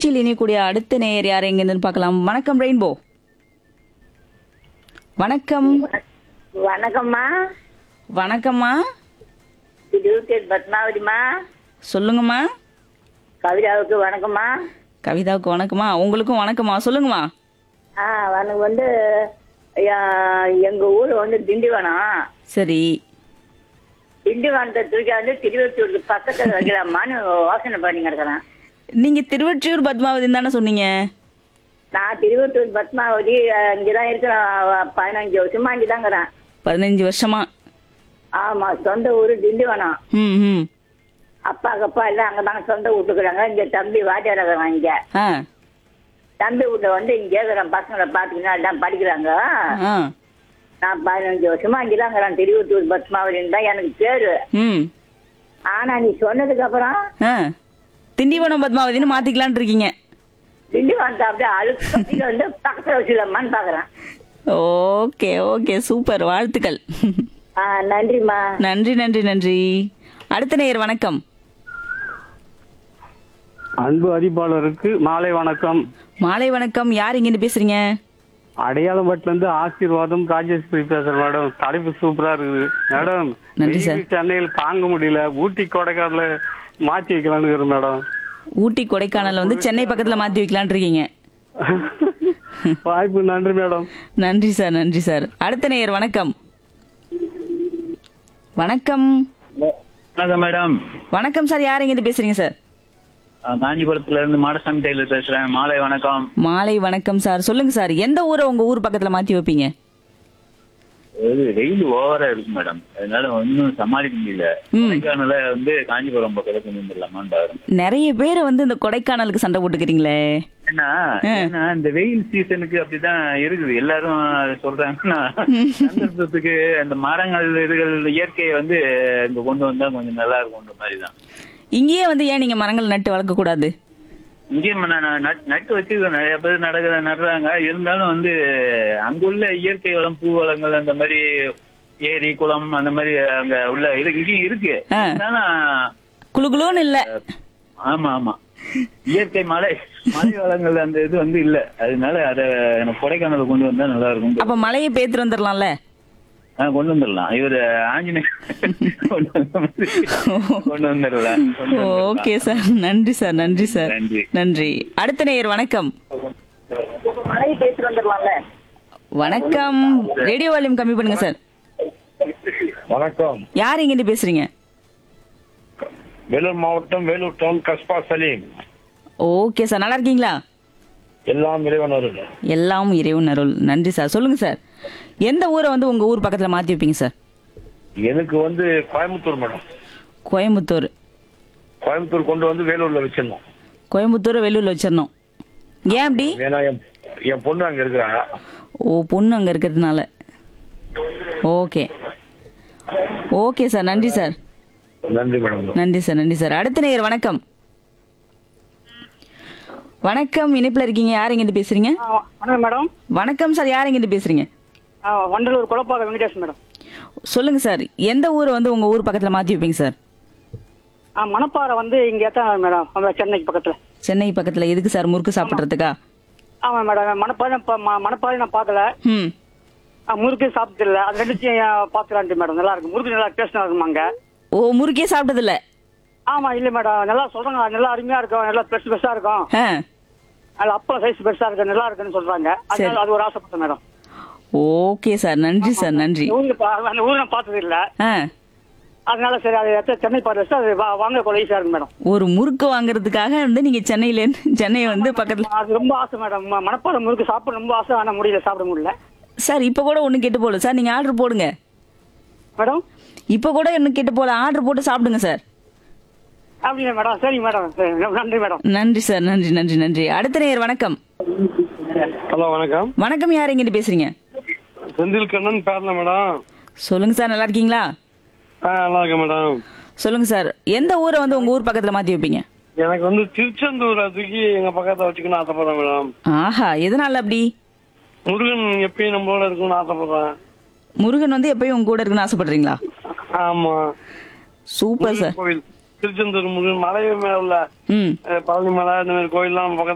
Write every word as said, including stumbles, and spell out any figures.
நிகழ்ச்சியில் இணையக்கூடிய அடுத்த நேயர் யார் எங்கேருந்து பார்க்கலாம். வணக்கம் ரெயின்போ. வணக்கம். வணக்கம்மா. வணக்கம்மா. இது பத்மாவதிமா. சொல்லுங்கம்மா. கவிதாவுக்கு வணக்கம்மா. கவிதாவுக்கு வணக்கம்மா. உங்களுக்கும் வணக்கம்மா. சொல்லுங்கம்மா. ஆ எனக்கு வந்து எ- எங்க ஊர் வந்து திண்டிவனம். சரி. திண்டிவனத்தை தூக்கி வந்து திருவத்தூருக்கு பக்கத்துல வைக்கலாமான்னு யோசனை பண்ணி கிடக்குறேன். நீங்க திருவொற்றியூர் பத்மாவதின்னு தானே சொன்னீங்க? நான் திருவத்தூர் பத்மாவதி அஹ், இங்கதான் இருக்கிறேன். பதினஞ்சு வருஷமா இங்கதாங்கிறேன். பதினஞ்சு வருஷமா? ஆமா, சொந்த ஊரு திண்டிவனம். ம் ம். அப்பா அப்பா எல்லாம் அங்கதாங்க சொந்த வீட்டுக்குறாங்க. இங்க தம்பி வாத்தியார் இருக்கிறான். இங்க ஆ தம்பி வீட்டை வந்து இங்க இருக்கிறேன். பசங்களை பாத்தீங்கன்னா எல்லாம் படிக்கிறாங்க. ஆ. நான் பதினஞ்சு வருஷமா இங்கதாங்கிறேன். திருவத்தூர் பத்மாவதின்னு தான் எனக்கு பேரு. ம். ஆனா நீ சொன்னதுக்கு அப்புறம் ஆ. திண்டிவனம் பத்மாவதின்னு மாத்திக்கலான் இருக்கீங்க. திண்டிவனத்தை அப்படியே அழுக்கு வந்து பக்கத்துல வச்சுக்கலாமான்னு பாக்குறேன். ஓகே ஓகே, சூப்பர், வாழ்த்துக்கள். ஆ, நன்றிம்மா. நன்றி நன்றி நன்றி. அடுத்த நேயர் வணக்கம். அன்பு அறிவாளருக்கு மாலை வணக்கம். மாலை வணக்கம். யார் இங்கிருந்து பேசுறீங்க? அடையாளம்பட்டுல இருந்து ஆசீர்வாதம் ராஜேஸ்வரி பேசுறேன் மேடம். தலைப்பு சூப்பரா இருக்குது மேடம். நன்றி சார். வெயில் சென்னையில் தாங்க முடியல. ஊட்டி கொடைக்கானல மாத்தி வைக்கலாம்னு இருக்கிறேன் மேடம். ஊட்டி கொடைக்கானல் வந்து சென்னை பக்கத்துல மாத்தி வைக்கலான் இருக்கீங்க. வாய்ப்பு நன்றி மேடம். நன்றி சார் நன்றி சார். அடுத்த நேயர் வணக்கம். வணக்கம். வணக்கம் மேடம். வணக்கம் சார். யார் இங்கிருந்து பேசுறீங்க சார்? அஹ் காஞ்சிபுரத்துல இருந்து மாடசாமி டெய்லர் பேசுறேன். மாலை வணக்கம். மாலை வணக்கம் சார். சொல்லுங்க சார், எந்த ஊரை உங்க ஊர் பக்கத்துல மாத்தி வைப்பீங்க? இது வெயில் ஓவரா இருக்கு மேடம், அதனால ஒன்னும் சமாளிக்க முடியல. ம். கொடைக்கானல வந்து காஞ்சிபுரம் பக்கத்துல கொண்டு வந்துடலாமான்னு பாக்குறேன். நிறைய பேர் வந்து இந்த கொடைக்கானலுக்கு சண்டை போட்டுக்கிறீங்களே. ஏன்னா ஏன்னா இந்த வெயில் சீசனுக்கு அப்படிதான் இருக்குது. எல்லாரும் அதை சொல்றாங்கன்னா சந்தர்ப்பத்துக்கு அந்த மரங்கள் இதுகள் இயற்கையை வந்து இங்க கொண்டு வந்தா கொஞ்சம் நல்லா இருக்கும்ன்ற மாதிரிதான். இங்கேயே வந்து ஏன் நீங்க மரங்கள் நட்டு வளர்க்க கூடாது? இங்கேயும் நான் நட்- நட்டு வச்சிருக்கேன். நிறைய பேர் நடக்கிற நடுறாங்க. இருந்தாலும் வந்து அங்குள்ள இயற்கை வளம், பூ வளங்கள், அந்த மாதிரி ஏரி குளம் அந்த மாதிரி அங்க உள்ள இது இங்கேயும் இருக்கு. ஆ. இருந்தாலும் குளு குளுன்னு இல்ல. ஆமா ஆமா இயற்கை மலை மலை வளங்கள் அந்த இது வந்து இல்ல. அதனால அத எனக்கு கொடைக்கானல கொண்டு வந்தா நல்லா இருக்கும். அப்ப மலையை பேத்துட்டு வந்துடலாம்ல. ஆ, கொண்டு வந்துடலாம். இவரு ஆஞ்சநேயர் கொண்டு வந்த மாதிரி கொண்டு வந்துடலாம். கொண்டு வந்துடலாம். Okay sir. நன்றி சார் நன்றி சார். நன்றி. நன்றி. அடுத்த நேயர் வணக்கம். மழையை பேசிட்டு வந்துடலாம்ல. வணக்கம். ரேடியோ வால்யூம் கம்மி பண்ணுங்க சார். வணக்கம். யார் இங்கிருந்து பேசுறீங்க? வேலூர் மாவட்டம் Vellore down Kasba Salim. Okay sir, நல்லா இருக்கீங்களா? எல்லாம் இறைவன் அருள். எல்லாம் இறைவன் அருள். நன்றி சார். சொல்லுங்க சார், எந்த ஊரை வந்து உங்க ஊர் பக்கத்துல மாத்தி வைப்பீங்க சார்? எனக்கு வந்து கோயம்புத்தூர் மேடம். கோயம்புத்தூர். கோயம்புத்தூர் கொண்டு வந்து வேலூர்ல வச்சிருந்தோம். கோயம்புத்தூர் வெளியூர்ல வச்சிடணும். ஏன் அப்படி? ஏன்னா என் என் பொண்ணு அங்க இருக்கிறாங்க. ஓ, பொண்ணு அங்க இருக்கிறதுனால. Okay okay sir. நன்றி சார். நன்றி மேடம். நன்றி சார் நன்றி சார். அடுத்த நேயர் வணக்கம். வணக்கம், இணைப்புல இருக்கீங்க. யார் இங்கிருந்து பேசுறீங்க? வணக்கம் மேடம். வணக்கம் சார். யார் இங்கிருந்து பேசுறீங்க? ஆ, வண்டலூர் குழப்பாக வெங்கடேஷ் மேடம். சொல்லுங்க சார், எந்த ஊரை வந்து உங்க ஊர் பக்கத்துல மாத்தி வைப்பீங்க சார்? ஆ, மணப்பாறை வந்து இங்க எத்தான் மேடம், அந்த சென்னைக்கு பக்கத்துல. சென்னை பக்கத்துல எதுக்கு சார்? முறுக்கு சாப்பிடுறதுக்கா? ஆமா மேடம். மணப்பாறை ப- ம- மணப்பாறை நான் பார்க்கல. ம். ஆ, முறுக்கு சாப்பிட்டு இல்ல. அது ரெண்டுத்தையும் பார்த்துலான்ட்டு மேடம். நல்லா இருக்கு முறுக்கு, நல்லா டேஸ்டா இருக்குமா அங்க. ஓ, முறுக்கே சாப்பிட்டது இல்ல? ஆமா இல்ல மேடம், நல்லா சொல்றாங்க. நல்லா அருமையா இருக்கும், நல்லா பெருசு பெருசா இருக்கும். ஆ. அது அப்பா சைஸ் பெருசா இருக்கு, நல்லா இருக்குன்னு சொல்றாங்க. அதனால அது ஒரு ஆசைப்பட்டேன் மேடம். Okay sir. நன்றி சார் நன்றி. ஊருக்கு பா- அந்த ஊரை நான் பார்த்தது இல்ல. ஆ. அதனால சரி, அது எத்த- சென்னை பார்த்து வச்சு அது வா- வாங்க கொள்ள ஈஸியா இருக்கு மேடம். ஒரு முறுக்கு வாங்குறதுக்காக வந்து நீங்க சென்னையில இருந்து சென்னை வந்து பக்கத்துல. அது ரொம்ப ஆசை மேடம். ம- மணப்பாறை முறுக்கு சாப்பிட ரொம்ப ஆசை, ஆனா முடியல, சாப்பிட முடியல சார் இப்ப கூட ஒண்ணு கெட்டு போல சார், நீங்க ஆர்டர் போடுங்க. மேடம். இப்ப கூட ஒண்ணு கெட்டு போல, ஆர்டர் போட்டு சாப்பிடுங்க சார். அப்படியா மேடம்? சரிங்க மேடம். சரி, நன்றி மேடம். நன்றி சார் நன்றி நன்றி நன்றி. அடுத்த நேயர் வணக்கம். ஹலோ வணக்கம். வணக்கம். யார் இங்கிருந்து பேசுறீங்க? செந்தில் கண்ணன் பேரல மேடம். சொல்லுங்க சார், நல்லா இருக்கீங்களா? ஆ, நல்லா இருக்கேன் மேடம். சொல்லுங்க சார், எந்த ஊரை வந்து உங்க ஊர் பக்கத்துல மாத்தி வைப்பீங்க? எனக்கு வந்து திருச்செந்தூர் தூக்கி எங்க பக்கத்துல வச்சுக்கணும்னு ஆசைப்படுறேன் மேடம். ஆஹா, எதனால அப்படி? முருகன் எப்பயும் நம்மளோட இருக்கணும்னு ஆசைப்படுறேன். முருகன் வந்து எப்பயும் உங்க கூட இருக்குன்னு ஆசைப்படுறீங்களா? ஆமா. Super sir. கோவில் திருச்செந்தூர் முருகன் மலை மேல உள்ள ம். அஹ், பழனி மலை இந்த மாதிரி கோயில்லாம் பக்கத்துல